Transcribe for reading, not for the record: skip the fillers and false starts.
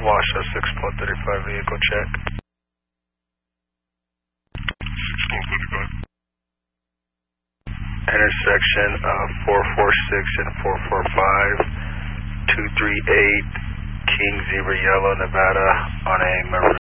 Washoe 6.35 vehicle check. 6.35. Intersection of 446 and 445, 238 King Zebra Yellow, Nevada on a maroon